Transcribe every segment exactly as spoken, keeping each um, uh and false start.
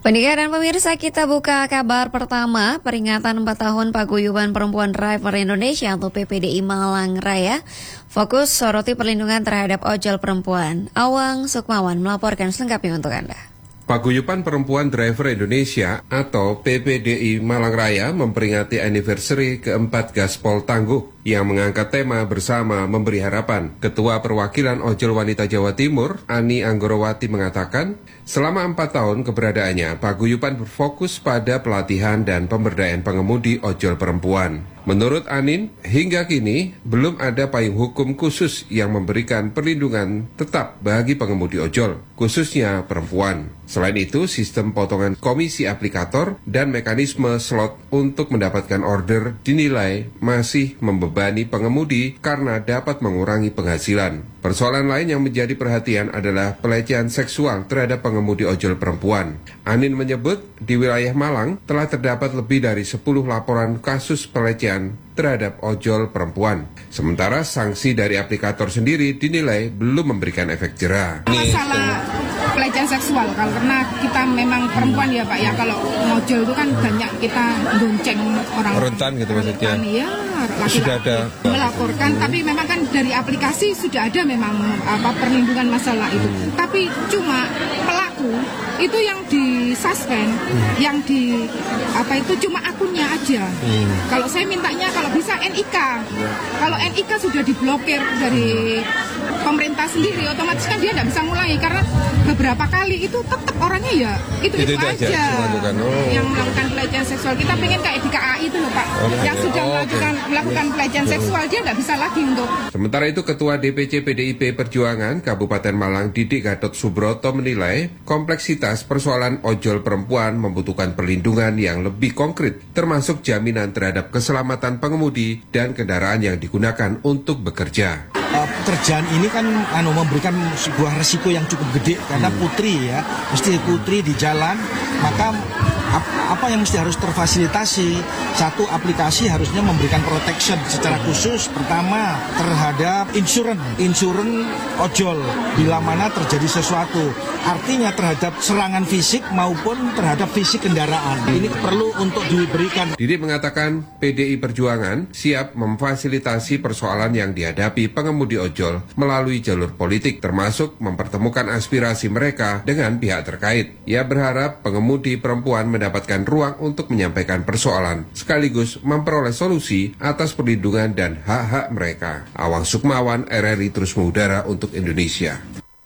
Pendengar dan pemirsa, kita buka kabar pertama, peringatan empat tahun Paguyuban Perempuan Driver Indonesia atau P P D I Malang Raya. Fokus soroti perlindungan terhadap ojol perempuan. Awang Sukmawan melaporkan selengkapnya untuk Anda. Paguyuban Perempuan Driver Indonesia atau P P D I Malang Raya memperingati anniversary keempat Gaspol Tangguh yang mengangkat tema bersama memberi harapan. Ketua Perwakilan Ojol Wanita Jawa Timur, Ani Anggorowati mengatakan, selama empat tahun keberadaannya, Paguyuban berfokus pada pelatihan dan pemberdayaan pengemudi ojol perempuan. Menurut Anin, hingga kini belum ada payung hukum khusus yang memberikan perlindungan tetap bagi pengemudi ojol, khususnya perempuan. Selain itu, sistem potongan komisi aplikator dan mekanisme slot untuk mendapatkan order dinilai masih membebani pengemudi karena dapat mengurangi penghasilan. Persoalan lain yang menjadi perhatian adalah pelecehan seksual terhadap pengemudi ojol perempuan. Anin menyebut di wilayah Malang telah terdapat lebih dari sepuluh laporan kasus pelecehan terhadap ojol perempuan. Sementara sanksi dari aplikator sendiri dinilai belum memberikan efek jera. Masalah pelecehan seksual, kalau karena kita memang perempuan ya Pak ya, kalau ngojol itu kan banyak kita gonceng orang rentan gitu maksudnya. Ya, laki-laki sudah ada melaporkan, hmm. tapi memang kan dari aplikasi sudah ada memang apa perlindungan masalah itu. Hmm. Tapi cuma pelaku itu yang di suspend, hmm. yang di apa itu cuma akunnya aja. Hmm. Kalau saya mintanya kalau bisa N I K. Hmm. Kalau N I K sudah diblokir dari pemerintah sendiri, otomatis kan dia tidak bisa mulai karena beberapa kali itu tetap orangnya ya itu itu, itu aja, aja. Oh. Yang melakukan pelecehan seksual. Kita pengen kayak di K A I itu loh Pak, oh, yang ya. sudah oh, melakukan okay. melakukan pelecehan seksual, dia nggak bisa lagi untuk. Sementara itu Ketua D P C P D I P Perjuangan Kabupaten Malang Didik Gatot Subroto menilai kompleksitas persoalan ojol perempuan membutuhkan perlindungan yang lebih konkret, termasuk jaminan terhadap keselamatan pengemudi dan kendaraan yang digunakan untuk bekerja. Uh, pekerjaan ini kan anu memberikan sebuah resiko yang cukup gede karena putri ya, mesti putri di jalan, maka ap, apa yang mesti harus terfasilitasi. Satu, aplikasi harusnya memberikan protection secara khusus pertama terhadap insurans insurans ojol bila mana terjadi sesuatu, artinya terhadap serangan fisik maupun terhadap fisik kendaraan. Ini perlu untuk diberikan. Didik mengatakan P D I Perjuangan siap memfasilitasi persoalan yang dihadapi pengemudi ojol melalui jalur politik, termasuk mempertemukan aspirasi mereka dengan pihak terkait. Ia berharap pengemudi perempuan mendapatkan ruang untuk menyampaikan persoalan, sekaligus memperoleh solusi atas perlindungan dan hak-hak mereka. Awang Sukmawan, R R I terus mengudara untuk Indonesia.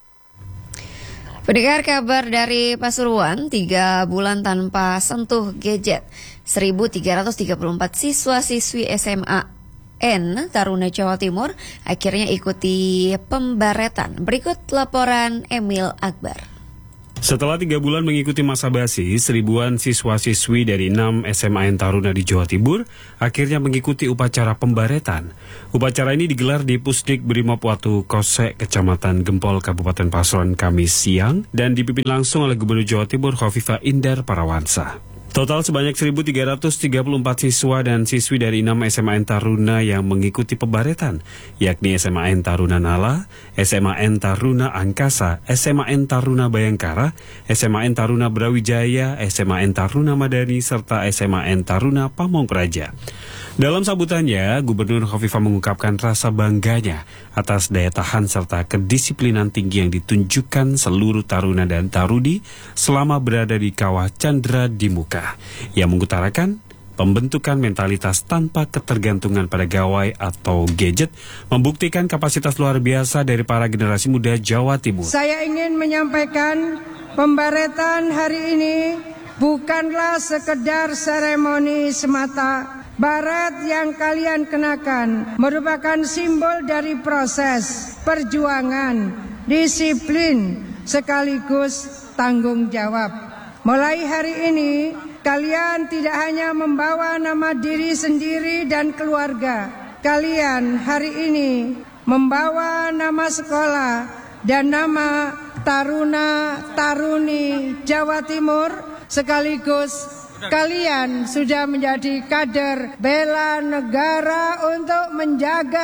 Pendengar, kabar dari Pasuruan, tiga bulan tanpa sentuh gadget. seribu tiga ratus tiga puluh empat siswa-siswi S M A N Taruna Jawa Timur akhirnya ikuti pembaretan. Berikut laporan Emil Akbar. Setelah tiga bulan mengikuti masa basi, seribuan siswa-siswi dari enam S M A N Taruna di Jawa Timur akhirnya mengikuti upacara pembaretan. Upacara ini digelar di Pusdik Brimob Watu Kosek, Kecamatan Gempol, Kabupaten Pasuruan, Kamis siang, dan dipimpin langsung oleh Gubernur Jawa Timur Khofifah Indar Parawansa. Total sebanyak seribu tiga ratus tiga puluh empat siswa dan siswi dari enam S M A N Taruna yang mengikuti pembaretan, yakni S M A N Taruna Nala, S M A N Taruna Angkasa, S M A N Taruna Bayangkara, S M A N Taruna Brawijaya, S M A N Taruna Madani, serta S M A N Taruna Pamongpraja. Dalam sambutannya, Gubernur Khofifah mengungkapkan rasa bangganya atas daya tahan serta kedisiplinan tinggi yang ditunjukkan seluruh taruna dan tarudi selama berada di kawah Chandra di Muka. Ia mengutarakan pembentukan mentalitas tanpa ketergantungan pada gawai atau gadget membuktikan kapasitas luar biasa dari para generasi muda Jawa Timur. Saya ingin menyampaikan pembaretan hari ini bukanlah sekedar seremoni semata. Baret yang kalian kenakan merupakan simbol dari proses perjuangan, disiplin, sekaligus tanggung jawab. Mulai hari ini, kalian tidak hanya membawa nama diri sendiri dan keluarga. Kalian hari ini membawa nama sekolah dan nama Taruna Taruni Jawa Timur, sekaligus kalian sudah menjadi kader bela negara untuk menjaga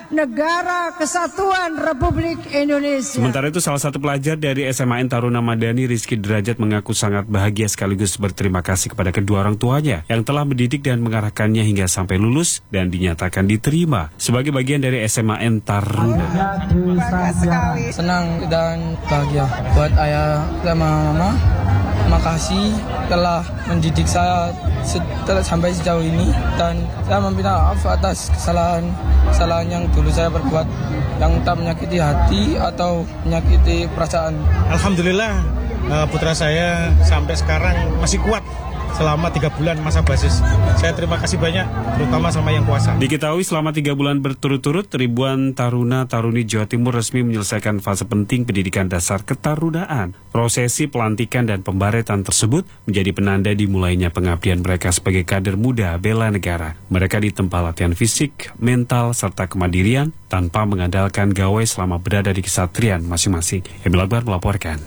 Negara Kesatuan Republik Indonesia. Sementara itu salah satu pelajar dari S M A N Taruna Madani, Rizky Derajat, mengaku sangat bahagia sekaligus berterima kasih kepada kedua orang tuanya yang telah mendidik dan mengarahkannya hingga sampai lulus dan dinyatakan diterima sebagai bagian dari S M A N Taruna. Senang dan bahagia buat ayah sama mama. Makasih telah mendidik saya setelah sampai sejauh ini, dan saya meminta maaf atas kesalahan kesalahan yang dulu saya berbuat yang tak menyakiti hati atau menyakiti perasaan. Alhamdulillah putra saya sampai sekarang masih kuat selama tiga bulan masa basis. Saya terima kasih banyak, terutama sama yang kuasa. Diketahui selama tiga bulan berturut-turut, ribuan taruna-taruni Jawa Timur resmi menyelesaikan fase penting pendidikan dasar ketarunaan. Prosesi pelantikan dan pembaretan tersebut menjadi penanda dimulainya pengabdian mereka sebagai kader muda bela negara. Mereka ditempa latihan fisik, mental, serta kemandirian tanpa mengandalkan gawai selama berada di kesatrian masing-masing. Emil Akbar melaporkan.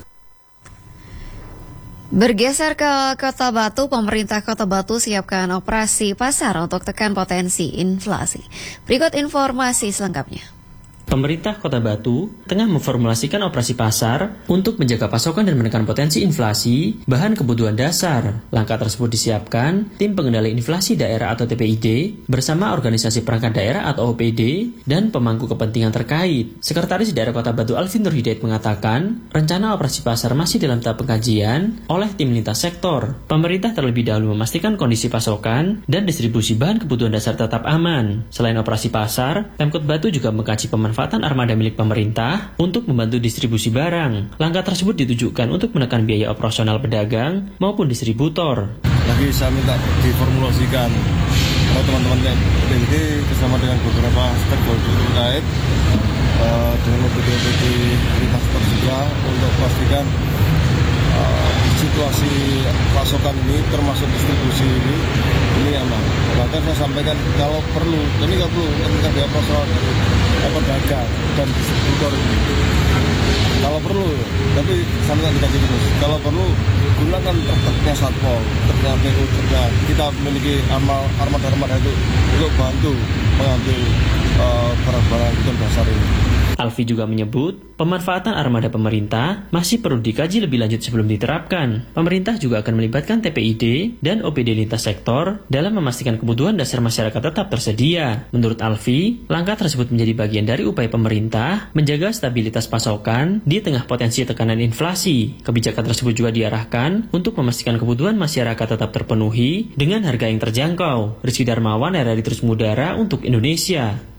Bergeser ke Kota Batu, pemerintah Kota Batu siapkan operasi pasar untuk tekan potensi inflasi. Berikut informasi selengkapnya. Pemerintah Kota Batu tengah memformulasikan operasi pasar untuk menjaga pasokan dan menekan potensi inflasi bahan kebutuhan dasar. Langkah tersebut disiapkan Tim Pengendali Inflasi Daerah atau T P I D bersama Organisasi Perangkat Daerah atau O P D dan pemangku kepentingan terkait. Sekretaris Daerah Kota Batu Alvin Nur Hidayat mengatakan, rencana operasi pasar masih dalam tahap pengkajian oleh tim lintas sektor. Pemerintah terlebih dahulu memastikan kondisi pasokan dan distribusi bahan kebutuhan dasar tetap aman. Selain operasi pasar, Pemkot Batu juga mengkaji pemanfaatan armada milik pemerintah untuk membantu distribusi barang. Langkah tersebut ditujukan untuk menekan biaya operasional pedagang maupun distributor. Lagi saya minta diformulasikan oleh teman-teman P D I D bersama dengan beberapa stakeholder terkait uh, dengan O P D-O P D lintas sektor juga untuk pastikan uh, situasi pasokan ini termasuk distribusi ini ini aman. Bahkan saya sampaikan kalau perlu, ini nggak perlu ketika dia operasional pedagang dan distributor ini. Kalau perlu, tapi sampai kita terus. Kalau perlu, gunakan truknya Satpol, truknya P U, truknya kita memiliki armada-armada itu untuk bantu mengambil uh, barang-barang kebutuhan dasar ini. Alfi juga menyebut, pemanfaatan armada pemerintah masih perlu dikaji lebih lanjut sebelum diterapkan. Pemerintah juga akan melibatkan T P I D dan O P D lintas sektor dalam memastikan kebutuhan dasar masyarakat tetap tersedia. Menurut Alfi, langkah tersebut menjadi bagian dari upaya pemerintah menjaga stabilitas pasokan di tengah potensi tekanan inflasi. Kebijakan tersebut juga diarahkan untuk memastikan kebutuhan masyarakat tetap terpenuhi dengan harga yang terjangkau. Rizky Darmawan, R R I Terus Mudara untuk Indonesia.